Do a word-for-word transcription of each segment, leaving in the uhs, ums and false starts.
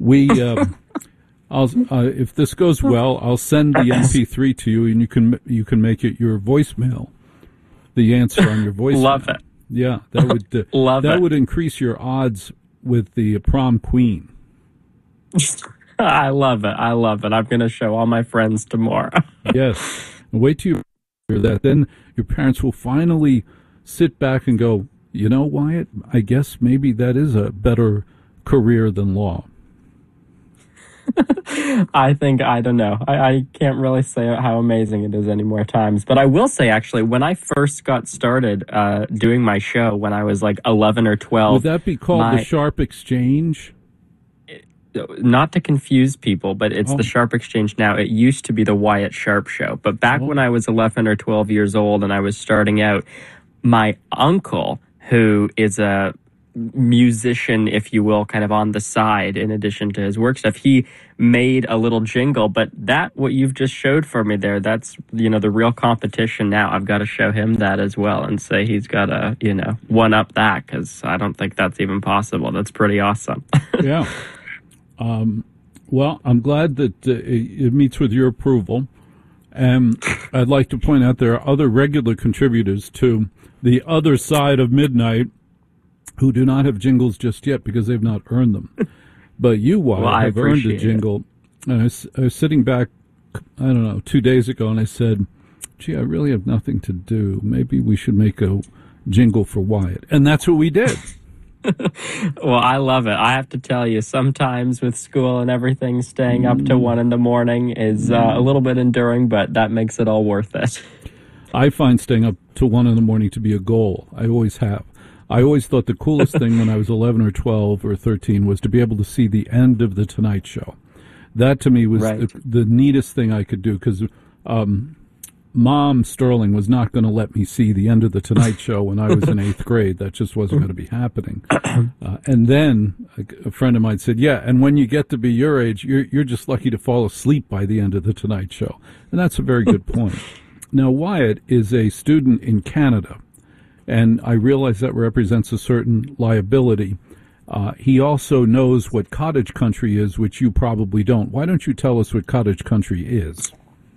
We, um, I'll uh, if this goes well, I'll send the M P three to you, and you can you can make it your voicemail. The answer on your voicemail. Love it. Yeah, that would uh, Love that it. would increase your odds with the prom queen. I love it. I love it. I'm going to show all my friends tomorrow. Yes. And wait till you hear that. Then your parents will finally sit back and go, you know, Wyatt, I guess maybe that is a better career than law. I think, I don't know. I, I can't really say how amazing it is any more times. But I will say, actually, when I first got started uh, doing my show, when I was like eleven or twelve. Would that be called my, the Sharp Exchange? Not to confuse people, but it's oh. the Sharp Exchange now. It used to be the Wyatt Sharp Show. But back oh. when I was eleven or twelve years old and I was starting out, my uncle, who is a musician, if you will, kind of on the side in addition to his work stuff, he made a little jingle. But that, what you've just showed for me there, that's, you know, the real competition now. I've got to show him that as well and say he's got to, you know, one up that, because I don't think that's even possible. That's pretty awesome. Yeah. Um, well, I'm glad that uh, it meets with your approval. And I'd like to point out there are other regular contributors to The Other Side of Midnight who do not have jingles just yet because they've not earned them. But you, Wyatt, well, have earned a jingle. It. And I was, I was sitting back, I don't know, two days ago, and I said, gee, I really have nothing to do. Maybe we should make a jingle for Wyatt. And that's what we did. Well, I love it. I have to tell you, sometimes with school and everything, staying up to one in the morning is uh, a little bit enduring, but that makes it all worth it. I find staying up to one in the morning to be a goal. I always have. I always thought the coolest thing when I was eleven or twelve or thirteen was to be able to see the end of The Tonight Show. That to me was right. the, the neatest thing I could do, because um, Mom Sterling was not going to let me see the end of The Tonight Show when I was in eighth grade. That just wasn't going to be happening. Uh, and then a, a friend of mine said, yeah, and when you get to be your age, you're, you're just lucky to fall asleep by the end of The Tonight Show. And that's a very good point. Now, Wyatt is a student in Canada, and I realize that represents a certain liability. Uh, he also knows what cottage country is, which you probably don't. Why don't you tell us what cottage country is?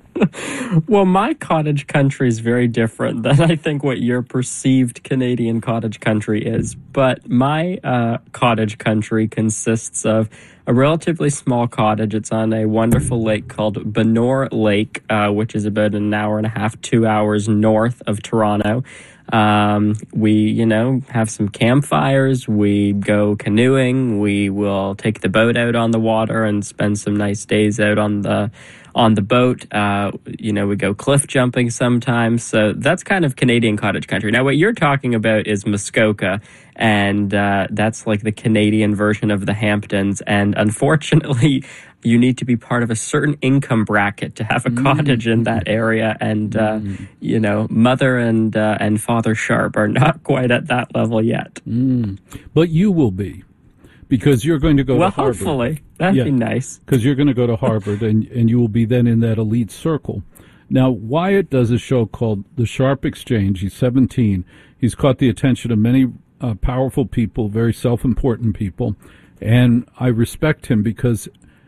Well, my cottage country is very different than I think what your perceived Canadian cottage country is. But my uh, cottage country consists of a relatively small cottage. It's on a wonderful lake called Benore Lake, uh, which is about an hour and a half, two hours north of Toronto. Um, we, you know, have some campfires, we go canoeing, we will take the boat out on the water and spend some nice days out on the on the boat. Uh, you know, we go cliff jumping sometimes. So that's kind of Canadian cottage country. Now, what you're talking about is Muskoka, and uh, that's like the Canadian version of the Hamptons. And unfortunately, you need to be part of a certain income bracket to have a mm. cottage in that area. And, uh, mm. you know, Mother and uh, and Father Sharp are not quite at that level yet. Mm. But you will be, because you're going to go well, to Harvard. Well, hopefully. That'd yeah, be nice. Because you're going to go to Harvard, and, and you will be then in that elite circle. Now, Wyatt does a show called The Sharp Exchange. He's seventeen. He's caught the attention of many uh, powerful people, very self-important people. And I respect him because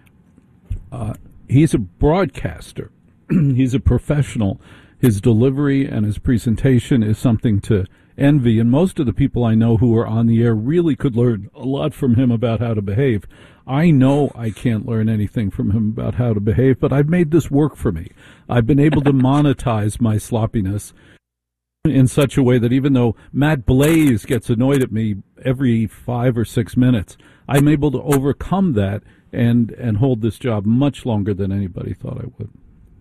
uh, he's a broadcaster. He's a professional. His delivery and his presentation is something to envy. And most of the people I know who are on the air really could learn a lot from him about how to behave. I know I can't learn anything from him about how to behave, but I've made this work for me. I've been able to monetize my sloppiness in such a way that even though Matt Blaze gets annoyed at me every five or six minutes, I'm able to overcome that and, and hold this job much longer than anybody thought I would.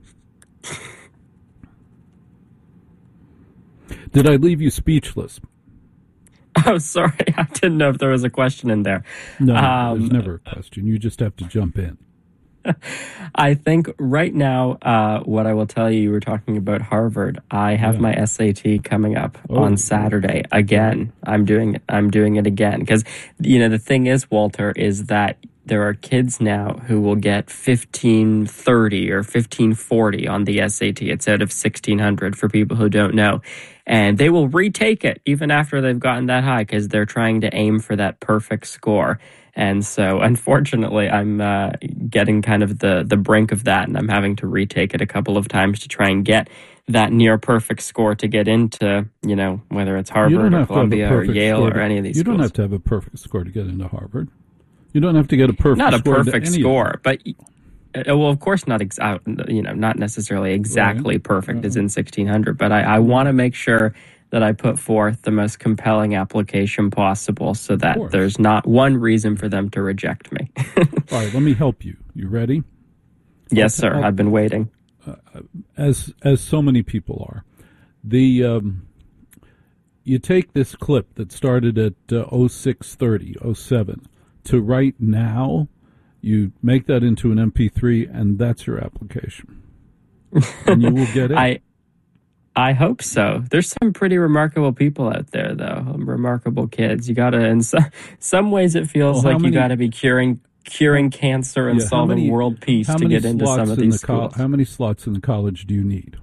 Did I leave you speechless? Oh, sorry. I didn't know if there was a question in there. No, um, there's never a question. You just have to jump in. I think right now, uh, what I will tell you, you were talking about Harvard. I have yeah. my S A T coming up oh. on Saturday again. I'm doing it. I'm doing it again because, you know, the thing is, Walter, is that there are kids now who will get fifteen thirty or fifteen forty on the S A T. It's out of sixteen hundred for people who don't know. And they will retake it even after they've gotten that high because they're trying to aim for that perfect score. And so, unfortunately, I'm uh, getting kind of the, the brink of that, and I'm having to retake it a couple of times to try and get that near perfect score to get into, you know, whether it's Harvard or Columbia or Yale or any of these You schools. don't have to have a perfect score to get into Harvard. You don't have to get a perfect not a score perfect score, but uh, well, of course, not ex- you know, not necessarily exactly right. perfect uh-huh. as in sixteen hundred, but I, I want to make sure that I put forth the most compelling application possible so that there's not one reason for them to reject me. All right, let me help you. You ready? Yes, sir. I'll, I've been waiting. Uh, as as so many people are. The um, you take this clip that started at uh, oh six thirty, oh seven to right now, you make that into an M P three, and that's your application. And you will get it. I I hope so. There's some pretty remarkable people out there, though. Remarkable kids. You gotta, in some, some ways, it feels well, like many, you gotta be curing curing cancer and yeah, solving many, world peace to get into some of these the schools. Co- how many slots in the college do you need?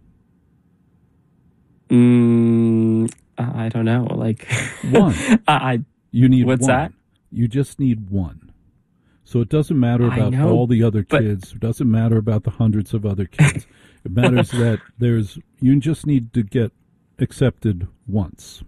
Mm, I don't know. Like one. I. You need what's one. that? You just need one. So it doesn't matter about know, all the other but, kids. It doesn't matter about the hundreds of other kids. It matters that there's. You just need to get accepted once.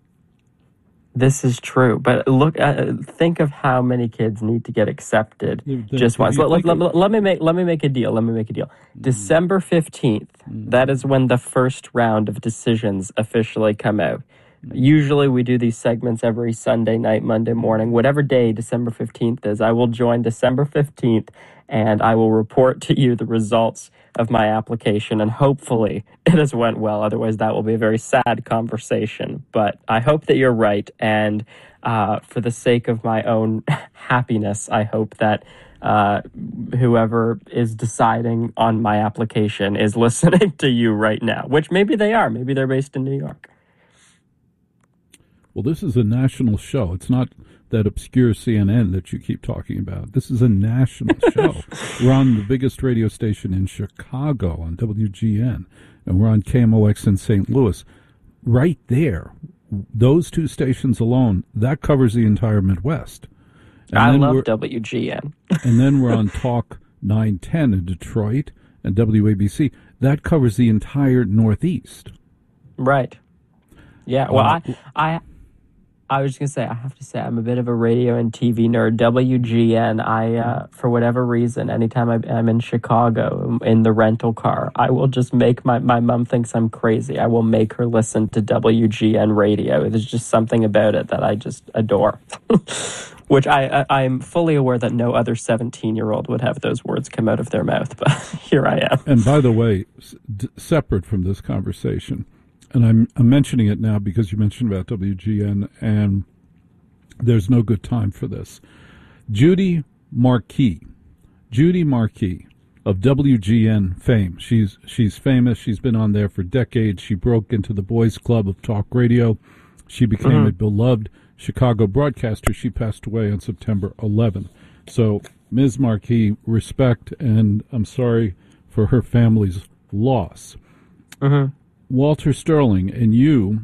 This is true, but look, uh, think of how many kids need to get accepted the, the, just once. Let, let, let, let me make let me make a deal. Let me make a deal. Mm. December fifteenth. Mm. That is when the first round of decisions officially come out. Usually we do these segments every Sunday night, Monday morning, whatever day December fifteenth is. I will join December fifteenth and I will report to you the results of my application, and hopefully it has went well. Otherwise, that will be a very sad conversation. But I hope that you're right, and uh, for the sake of my own happiness, I hope that uh, whoever is deciding on my application is listening to you right now, which maybe they are. Maybe they're based in New York. Well, this is a national show. It's not that obscure C N N that you keep talking about. This is a national show. We're on the biggest radio station in Chicago on W G N, and we're on K M O X in Saint Louis. Right there, those two stations alone, that covers the entire Midwest. And I love W G N. And then we're on Talk nine ten in Detroit and W A B C. That covers the entire Northeast. Right. Yeah, well, uh, I... I I was just going to say, I have to say, I'm a bit of a radio and T V nerd. W G N, I, uh, for whatever reason, anytime I, I'm in Chicago in the rental car, I will just make my, my mom thinks I'm crazy. I will make her listen to W G N radio. There's just something about it that I just adore. Which I, I, I'm fully aware that no other seventeen-year-old would have those words come out of their mouth, but here I am. And by the way, d- separate from this conversation, and I'm, I'm mentioning it now because you mentioned about W G N, and there's no good time for this. Judy Marquis, Judy Marquis of W G N fame. She's she's famous. She's been on there for decades. She broke into the boys' club of talk radio. She became mm-hmm. a beloved Chicago broadcaster. She passed away on September eleventh. So, Miz Marquis, respect, and I'm sorry for her family's loss. Mm-hmm. Walter Sterling and you,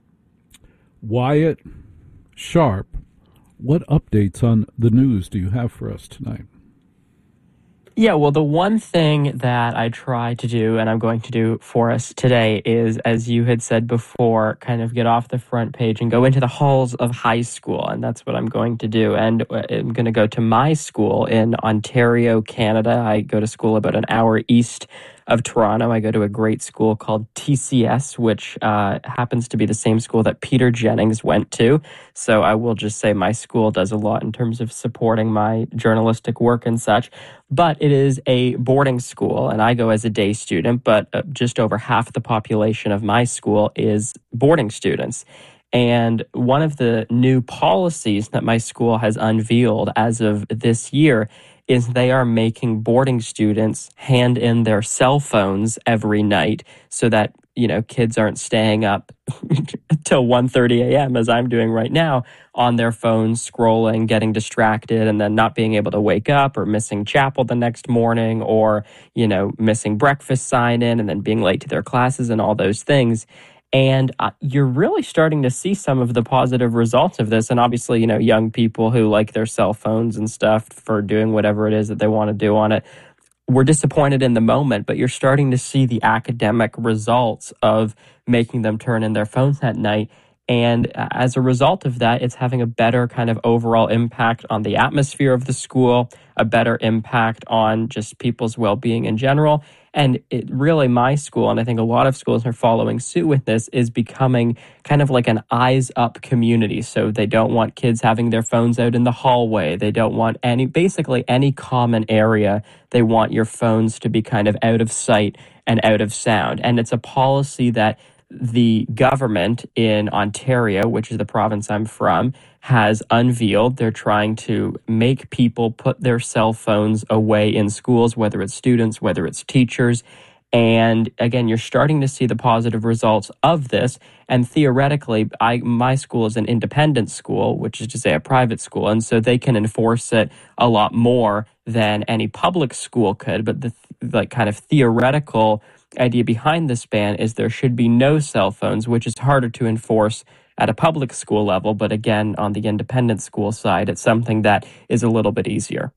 Wyatt Sharp, what updates on the news do you have for us tonight? Yeah, well, the one thing that I try to do, and I'm going to do for us today, is, as you had said before, kind of get off the front page and go into the halls of high school, and that's what I'm going to do. And I'm going to go to my school in Ontario, Canada. I go to school about an hour east of Toronto. I go to a great school called T C S, which uh, happens to be the same school that Peter Jennings went to. So I will just say my school does a lot in terms of supporting my journalistic work and such. But it is a boarding school, and I go as a day student, but uh, just over half the population of my school is boarding students. And one of the new policies that my school has unveiled as of this year is they are making boarding students hand in their cell phones every night so that, you know, kids aren't staying up till one thirty a.m. as I'm doing right now on their phones, scrolling, getting distracted, and then not being able to wake up or missing chapel the next morning or, you know, missing breakfast sign-in and then being late to their classes and all those things. And uh, you're really starting to see some of the positive results of this. And obviously, you know, young people who like their cell phones and stuff for doing whatever it is that they want to do on it, we're disappointed in the moment, but you're starting to see the academic results of making them turn in their phones at night. And as a result of that, it's having a better kind of overall impact on the atmosphere of the school, a better impact on just people's well-being in general. And it really, my school, and I think a lot of schools are following suit with this, is becoming kind of like an eyes up community. So they don't want kids having their phones out in the hallway. They don't want any, basically any common area. They want your phones to be kind of out of sight and out of sound. And it's a policy that the government in Ontario, which is the province I'm from, has unveiled. They're trying to make people put their cell phones away in schools, whether it's students, whether it's teachers. And again, you're starting to see the positive results of this. And theoretically, I, my school is an independent school, which is to say a private school. And so they can enforce it a lot more than any public school could. But the like kind of theoretical idea behind this ban is there should be no cell phones, which is harder to enforce at a public school level. But again, on the independent school side, it's something that is a little bit easier.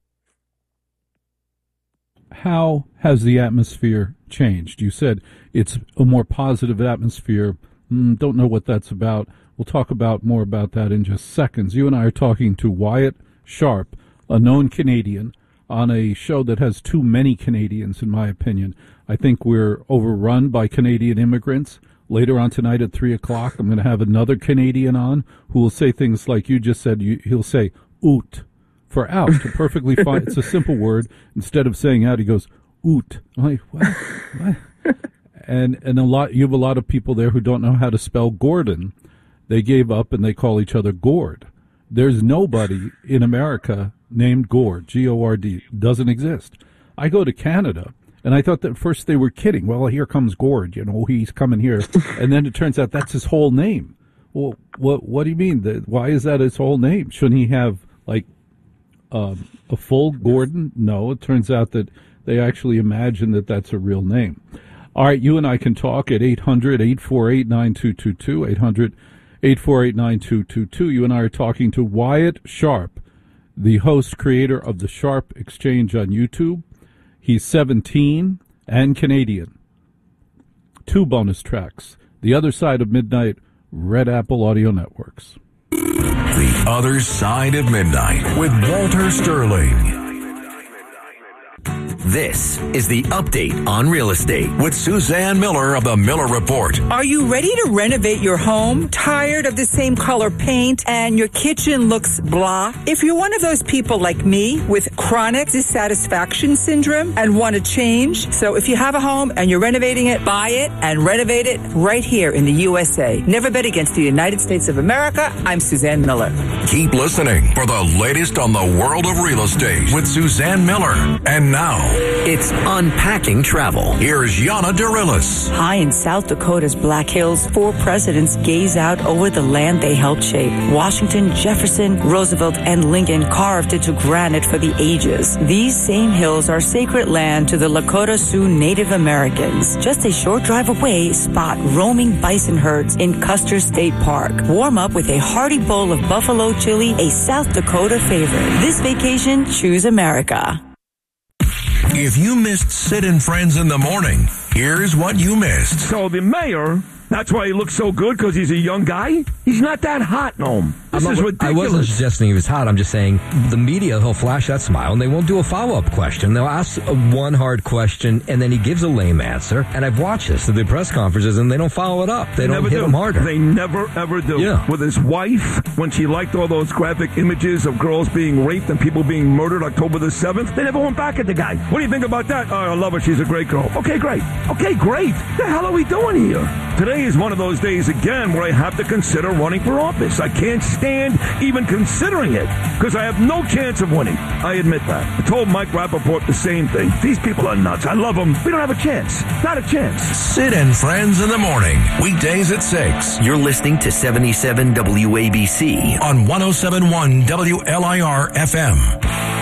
How has the atmosphere changed? You said it's a more positive atmosphere. Mm, don't know what that's about. We'll talk about more about that in just seconds. You and I are talking to Wyatt Sharp, a known Canadian, on a show that has too many Canadians, in my opinion. I think we're overrun by Canadian immigrants. Later on tonight at three o'clock, I'm going to have another Canadian on who will say things like you just said. You, he'll say, oot, for out. Perfectly fine. It's a simple word. Instead of saying out, he goes, oot. I'm like, what? What? And, and a lot, you have a lot of people there who don't know how to spell Gordon. They gave up and they call each other Gord. There's nobody in America named Gord, G O R D. Doesn't exist. I go to Canada, and I thought that first they were kidding. Well, here comes Gord, you know, he's coming here. And then it turns out that's his whole name. Well, what what do you mean? That, why is that his whole name? Shouldn't he have, like, um, a full Gordon? No, it turns out that they actually imagine that that's a real name. All right, you and I can talk at eight hundred, eight four eight, nine two two two, eight hundred, eight four eight, nine two two two. You and I are talking to Wyatt Sharp, the host, creator of the Sharp Exchange on YouTube. He's seventeen and Canadian. Two bonus tracks. The Other Side of Midnight, Red Apple Audio Networks. The Other Side of Midnight with Walter Sterling. This is the Update on Real Estate with Suzanne Miller of the Miller Report. Are you ready to renovate your home? Tired of the same color paint and your kitchen looks blah? If you're one of those people like me with chronic dissatisfaction syndrome and want to change, so if you have a home and you're renovating it, buy it and renovate it right here in the U S A. Never bet against the United States of America. I'm Suzanne Miller. Keep listening for the latest on the world of real estate with Suzanne Miller. And now, it's Unpacking Travel. Here's Yana Dorillis. High in South Dakota's Black Hills, four presidents gaze out over the land they helped shape. Washington, Jefferson, Roosevelt, and Lincoln carved into granite for the ages. These same hills are sacred land to the Lakota Sioux Native Americans. Just a short drive away, spot roaming bison herds in Custer State Park. Warm up with a hearty bowl of buffalo chili, a South Dakota favorite. This vacation, choose America. If you missed Sid and Friends in the Morning, here's what you missed. So the mayor, that's why he looks so good, because he's a young guy? He's not that hot, Noam. This not, is ridiculous. I wasn't suggesting he was hot. I'm just saying the media, he'll flash that smile, and they won't do a follow-up question. They'll ask a one hard question, and then he gives a lame answer. And I've watched this at the press conferences, and they don't follow it up. They, they don't hit do. him harder. They never, ever do. Yeah. With his wife, when she liked all those graphic images of girls being raped and people being murdered October the seventh, they never went back at the guy. What do you think about that? Oh, I love her. She's a great girl. Okay, great. Okay, great. What the hell are we doing here? Today is one of those days again where I have to consider running for office. I can't stand even considering it because I have no chance of winning. I admit that. I told Mike Rappaport the same thing. These people are nuts. I love them. We don't have a chance. Not a chance. Sid and Friends in the Morning. Weekdays at six. You're listening to seventy-seven W A B C on one oh seven point one W L I R F M.